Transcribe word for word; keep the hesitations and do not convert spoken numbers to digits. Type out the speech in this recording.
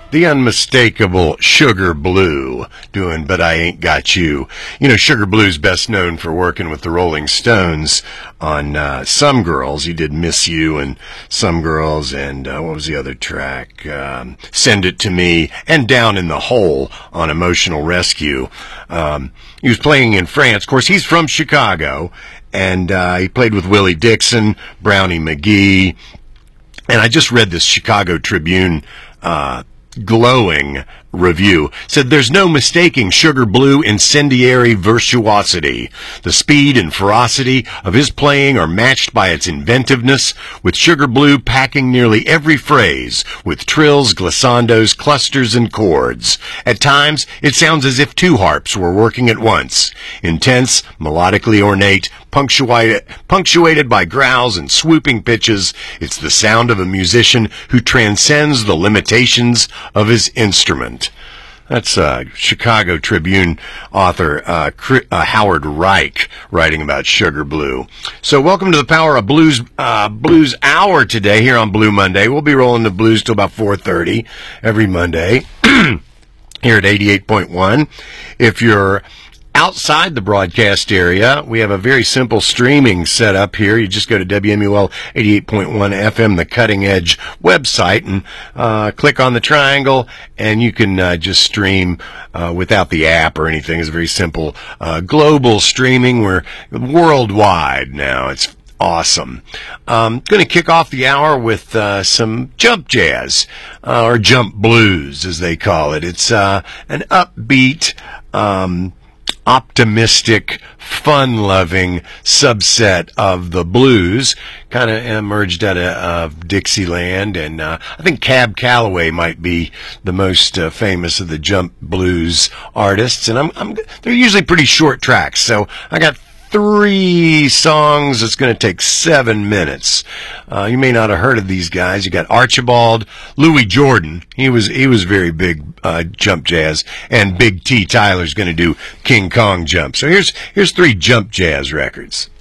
The unmistakable Sugar Blue doing But I Ain't Got You. You know, Sugar Blue's best known for working with the Rolling Stones on uh, Some Girls. He did Miss You and Some Girls, and uh, what was the other track? Um, Send It to Me, and Down in the Hole on Emotional Rescue. Um, he was playing in France. Of course, he's from Chicago, and uh, he played with Willie Dixon, Brownie McGhee, and I just read this Chicago Tribune uh glowing review. Said there's no mistaking Sugar Blue incendiary virtuosity. The speed and ferocity of his playing are matched by its inventiveness, with Sugar Blue packing nearly every phrase with trills, glissandos, clusters, and chords. At times, it sounds as if two harps were working at once. Intense, melodically ornate, punctuated, punctuated by growls and swooping pitches, it's the sound of a musician who transcends the limitations of his instrument. That's uh, Chicago Tribune author uh, uh, Howard Reich writing about Sugar Blue. So welcome to the Power of Blues uh, Blues Hour today here on Blue Monday. We'll be rolling the blues till about four thirty every Monday here at eighty-eight point one. If you're outside the broadcast area, we have a very simple streaming setup here. You just go to W M U L eighty-eight point one F M, the Cutting Edge website, and uh, click on the triangle, and you can uh, just stream uh, without the app or anything. It's very simple uh, global streaming. We're worldwide now. It's awesome. Um, going to kick off the hour with uh, some jump jazz, uh, or jump blues, as they call it. It's uh, an upbeat, um, optimistic, fun-loving subset of the blues, kind of emerged out of, of Dixieland, and uh, I think Cab Calloway might be the most uh, famous of the jump blues artists, and I'm, I'm they're usually pretty short tracks, so I got three songs. It's going to take seven minutes. Uh, you may not have heard of these guys. You got Archibald, Louis Jordan. He was he was very big uh, jump jazz, and Big T Tyler's going to do King Kong jump. So here's here's three jump jazz records.